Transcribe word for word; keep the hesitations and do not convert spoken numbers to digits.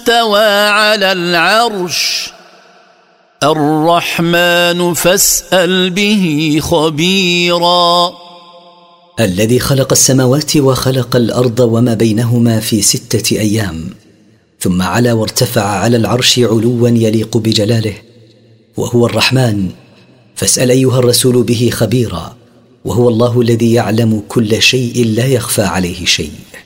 استوى على العرش الرحمن فاسأل به خبيرا. الذي خلق السماوات وخلق الأرض وما بينهما في ستة أيام، ثم علا وارتفع على العرش علوا يليق بجلاله، وهو الرحمن، فاسأل أيها الرسول به خبيرا، وهو الله الذي يعلم كل شيء لا يخفى عليه شيء.